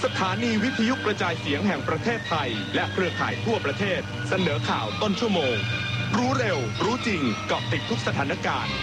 ถานีวิทยุกระจายเสียงแห่งประเทศไทยและเครือข่ายทั่วประเทศเสนอข่าวต้นชั่วโมงรู้เร็วรู้จริงเกาะติดทุกสถานการณ์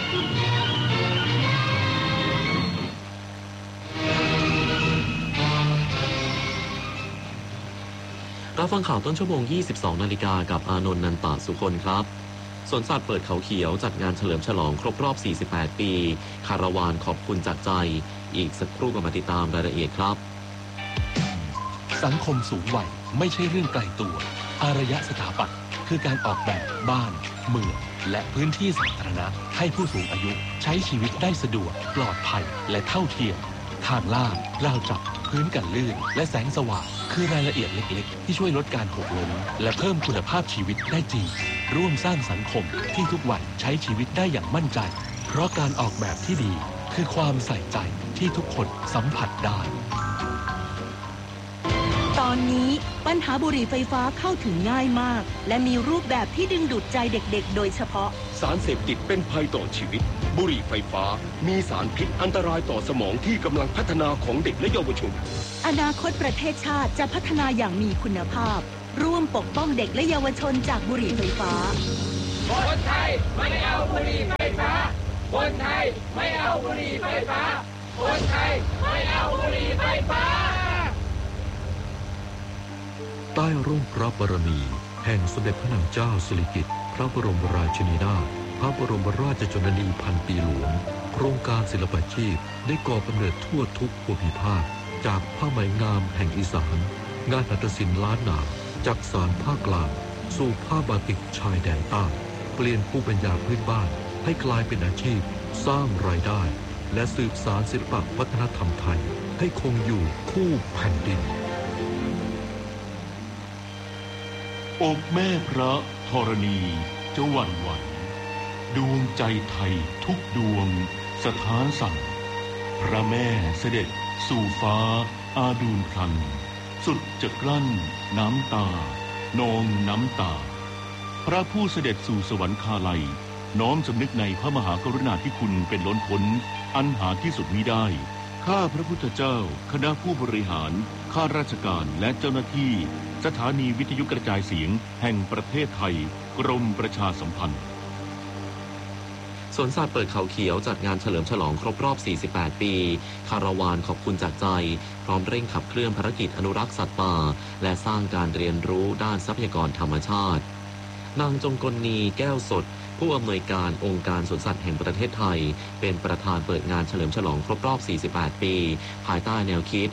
รับฟังข่าวต้นชั่วโมง 22 นาฬิกากับอานนท์ นันตะสุคนครับสวนสัตว์เปิดเขาเขียวจัดงานเฉลิมฉลองครบรอบ 48 ปีคาราวานขอบคุณจากใจอีกสักครู่ก็มาติดตามรายละเอียดครับสังคมสูงวัยไม่ใช่เรื่องไกลตัวอารยสถาปัตย์คือการออกแบบบ้านเมืองและพื้นที่สาธารณะให้ผู้สูงอายุใช้ชีวิตได้สะดวกปลอดภัยและเท่าเทียมทางลาดราวจับพื้นกันลื่นและแสงสว่างคือรายละเอียดเล็กๆที่ช่วยลดการหกล้มและเพิ่มคุณภาพชีวิตได้จริงร่วมสร้างสังคมที่ทุกวัยใช้ชีวิตได้อย่างมั่นใจเพราะการออกแบบที่ดีคือความใส่ใจที่ทุกคนสัมผัสได้ตอนนี้ปัญหาบุหรี่ไฟฟ้าเข้าถึงง่ายมากและมีรูปแบบที่ดึงดูดใจเด็กๆโดยเฉพาะสารเสพติดเป็นภัยต่อชีวิตบุหรี่ไฟฟ้ามีสารพิษอันตรายต่อสมองที่กำลังพัฒนาของเด็กและเยาวชนอนาคตประเทศชาติจะพัฒนาอย่างมีคุณภาพร่วมปกป้องเด็กและเยาวชนจากบุหรี่ไฟฟ้าคนไทยไม่เอาบุหรี่ไฟฟ้าคนไทยไม่เอาบุหรี่ไฟฟ้าคนไทยไม่เอาบุหรี่ไฟฟ้าใต้ร่มพระบารมีแห่งสมเด็จพระนางเจ้าสิริกิติ์พระบรมราชินีนาถพระบรมราชชนนีพันปีหลวงโครงการศิลปาชีพได้ก่อกำเนิดทั่วทุกภูมิภาคจากผ้าไหมงามแห่งอีสานงานหัตถศิลป์ล้านนาจักสานภาคกลางสู่ผ้าบาติกชายแดนใต้เปลี่ยนภูมิปัญญาพื้นบ้านให้กลายเป็นอาชีพสร้างรายได้และสืบสานศิลปวัฒนธรรมไทยให้คงอยู่คู่แผ่นดินอกแม่พระธรณีจะหวั่นไหวดวงใจไทยทุกดวงสถานสั่นพระแม่เสด็จสู่ฟ้าอาดูลพลันสุดจะกลั้นน้ำตานองน้ำตาพระผู้เสด็จสู่สวรรคาลัยน้อมสำนึกในพระมหากรุณาธิคุณเป็นล้นพ้นอันหาที่สุดมิได้ข้าพระพุทธเจ้าคณะผู้บริหารข้าราชการและเจ้าหน้าที่สถานีวิทยุกระจายเสียงแห่งประเทศไทยกรมประชาสัมพันธ์สวนสัตว์เปิดเขาเขียวจัดงานเฉลิมฉลองครบรอบ 48 ปีคาราวานขอบคุณจากใจพร้อมเร่งขับเคลื่อนภารกิจอนุรักษ์สัตว์ป่าและสร้างการเรียนรู้ด้านทรัพยากรธรรมชาตินางจงกลนีแก้วสดผู้อำนวยการองค์การสวนสัตว์แห่งประเทศไทยเป็นประธานเปิดงานเฉลิมฉลองครบรอบ 48 ปีภายใต้แนวคิด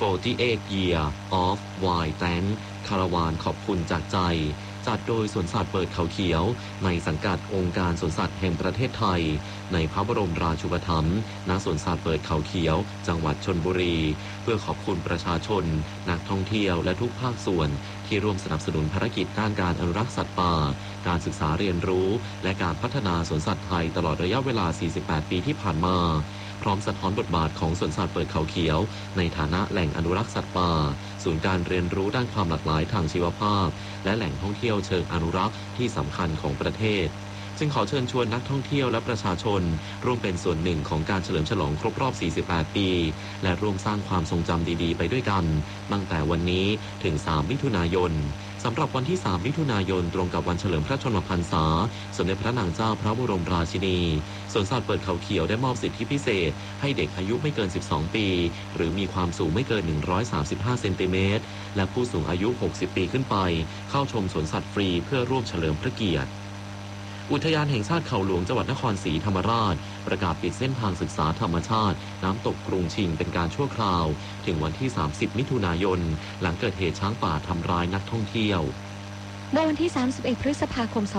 48 Year of Wild Thanks คาราวานขอบคุณจากใจจัดโดยสวนสัตว์เปิดเขาเขียวในสังกัดองค์การสวนสัตว์แห่งประเทศไทยในพระบรมราชูปถัมภ์ณสวนสัตว์เปิดเขาเขียวจังหวัดชลบุรีเพื่อขอบคุณประชาชนนักท่องเที่ยวและทุกภาคส่วนที่ร่วมสนับสนุนภารกิจด้านการอนุรักษ์สัตว์ป่าการศึกษาเรียนรู้และการพัฒนาสวนสัตว์ไทยตลอดระยะเวลา 48 ปีที่ผ่านมาพร้อมสะท้อนบทบาทของสวนสัตว์เปิดเขาเขียวในฐานะแหล่งอนุรักษ์สัตว์ป่าศูนย์การเรียนรู้ด้านความหลากหลายทางชีวภาพและแหล่งท่องเที่ยวเชิงอนุรักษ์ที่สำคัญของประเทศจึงขอเชิญชวนนักท่องเที่ยวและประชาชนร่วมเป็นส่วนหนึ่งของการเฉลิมฉลองครบรอบ 48 ปีและร่วมสร้างความทรงจำดีๆไปด้วยกันตั้งแต่วันนี้ถึง 3 มิถุนายนสำหรับวันที่ 3 มิถุนายนตรงกับวันเฉลิมพระชนมพรรษาสมเด็จพระนางเจ้าพระบรมราชินีสวนสัตว์เปิดเขาเขียวได้มอบสิทธิพิเศษให้เด็กอายุไม่เกิน 12 ปีหรือมีความสูงไม่เกิน 135 เซนติเมตรและผู้สูงอายุ 60 ปีขึ้นไปเข้าชมสวนสัตว์ฟรีเพื่อร่วมเฉลิมพระเกียรติอุทยานแห่งชาติเขาหลวงจังหวัดนครศรีธรรมราชประกาศปิดเส้นทางศึกษาธรรมชาติน้ำตกกรุงชิงเป็นการชั่วคราวถึงวันที่ 30 มิถุนายนหลังเกิดเหตุช้างป่าทำร้ายนักท่องเที่ยวเมื่อวันที่ 31 พฤษภาคม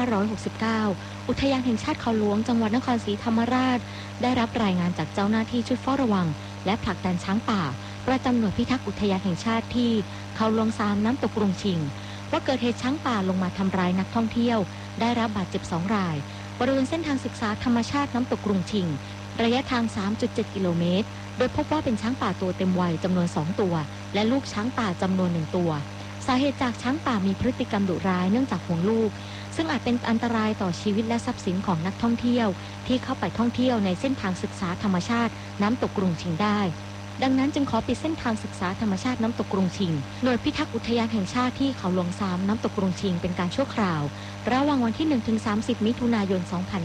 2569 อุทยานแห่งชาติเขาหลวงจังหวัดนครศรีธรรมราชได้รับรายงานจากเจ้าหน้าที่ชุดเฝ้าระวังและผลักดันช้างป่าประจำหน่วยพิทักษ์อุทยานแห่งชาติที่เขาหลวง3น้ำตกกรุงชิงว่าเกิดเหตุช้างป่าลงมาทำร้ายนักท่องเที่ยวได้รับบาดเจ็บ2 รายบริเวณเส้นทางศึกษาธรรมชาติน้ำตกกรุงชิงระยะทาง 3.7 กิโลเมตรโดยพบว่าเป็นช้างป่าตัวเต็มวัยจำนวน2 ตัวและลูกช้างป่าจำนวน1 ตัวสาเหตุจากช้างป่ามีพฤติกรรมดุร้ายเนื่องจากห่วงลูกซึ่งอาจเป็นอันตรายต่อชีวิตและทรัพย์สินของนักท่องเที่ยวที่เข้าไปท่องเที่ยวในเส้นทางศึกษาธรรมชาติน้ำตกกรุงชิงได้ดังนั้นจึงขอปิดเส้นทางศึกษาธรรมชาติน้ำตกกรุงชิงโดยพิทักษ์อุทยานแห่งชาติที่เขาหลวง3น้ำตกกรุงชิงเป็นการชั่วคราวระหว่างวันที่ 1-30 มิถุนายน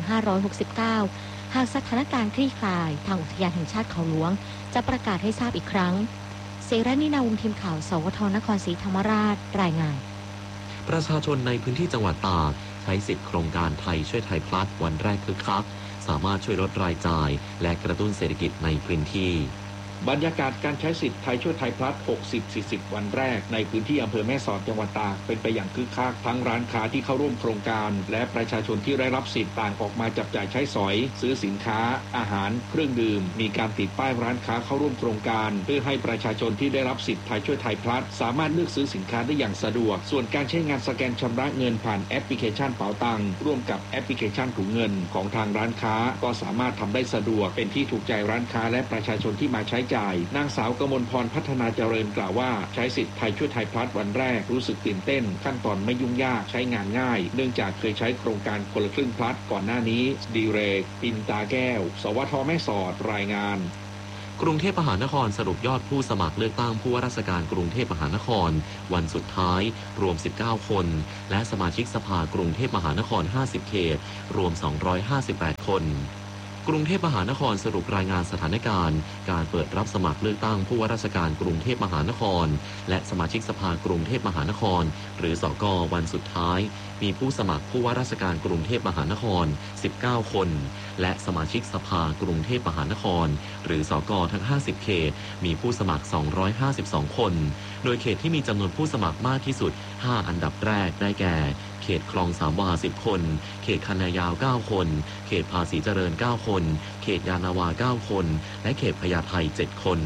2569 หากสถานการณ์คลี่คลายทางอุทยานแห่งชาติเขาหลวงจะประกาศให้ทราบอีกครั้งเสรณินาวงศ์ทีมข่าวสวทนครศรีธรรมราชรายงานประชาชนในพื้นที่จังหวัดตากใช้สิทธิโครงการไทยช่วยไทยพลัสวันแรกคึกคักสามารถช่วยลดรายจ่ายและกระตุ้นเศรษฐกิจในพื้นที่บรรยากาศการใช้สิทธิ์ไทยช่วยไทยพลัส 60-40 วันแรกในพื้นที่อำเภอแม่สอดจังหวัดตากเป็นไปอย่างคึกคักทั้งร้านค้าที่เข้าร่วมโครงการและประชาชนที่ได้รับสิทธิ์ต่างออกมาจับจ่ายใช้สอยซื้อสินค้าอาหารเครื่องดื่มมีการติดป้ายร้านค้าเข้าร่วมโครงการเพื่อให้ประชาชนที่ได้รับสิทธิ์ไทยช่วยไทยพลัสสามารถเลือกซื้อสินค้าได้อย่างสะดวกส่วนการใช้งานสแกนชำระเงินผ่านแอปพลิเคชันเป๋าตังค์ร่วมกับแอปพลิเคชันถุงเงินของทางร้านค้าก็สามารถทำได้สะดวกเป็นที่ถูกใจร้านค้าและประชาชนที่มาใช้จ่ายนางสาวกมลพรพัฒนาเจริญกล่าวว่าใช้สิทธิ์ไทยช่วยไทยพลัสวันแรกรู้สึกตื่นเต้นขั้นตอนไม่ยุ่งยากใช้งานง่ายเนื่องจากเคยใช้โครงการคนละครึ่งพลัสก่อนหน้านี้ดีเรกปินตาแก้วสวทแม่สอดรายงานกรุงเทพมหานครสรุปยอดผู้สมัครเลือกตั้งผู้ว่าราชการกรุงเทพมหานครวันสุดท้ายรวม19คนและสมาชิกสภากรุงเทพมหานคร50เขตรวม258คนกรุงเทพมหานครสรุปรายงานสถานการณ์การเปิดรับสมัครเลือกตั้งผู้ว่าราชการกรุงเทพมหานครและสมาชิกสภากรุงเทพมหานครหรือสก.วันสุดท้ายมีผู้สมัครผู้ว่าราชการกรุงเทพมหานคร19คนและสมาชิกสภากรุงเทพมหานครหรือสก.ทั้ง50เขตมีผู้สมัคร252คนโดยเขตที่มีจำนวนผู้สมัครมากที่สุด5อันดับแรกได้แก่เขตคลองสามวา10คนเขตคันนายาว9คนเขตภาษีเจริญ9คนเขตยานนาวา9คนและเขตพญาไท7คน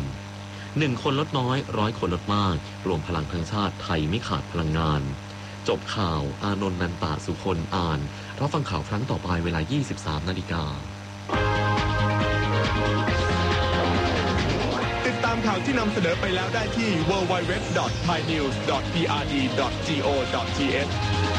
1คนลดน้อย100คนลดมากรวมพลังทั้งชาติไทยไม่ขาดพลังงานจบข่าวอานนท์ นันตะสุคนอ่านรับฟังข่าวครั้งต่อไปเวลา 23:00 น. ติดตามข่าวที่นำเสนอไปแล้วได้ที่ www.thainews.prd.go.th